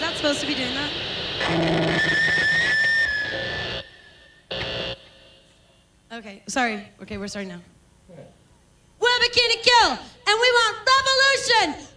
that supposed to be doing that? Okay, sorry. Okay, we're starting now. We're Bikini Kill, and we want revolution!